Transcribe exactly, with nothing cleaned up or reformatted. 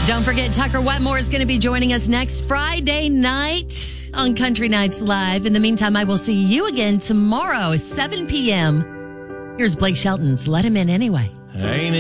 Don't forget, Tucker Wetmore is going to be joining us next Friday night on Country Nights Live. In the meantime, I will see you again tomorrow, seven p.m. Here's Blake Shelton's Let Him In Anyway. Ain't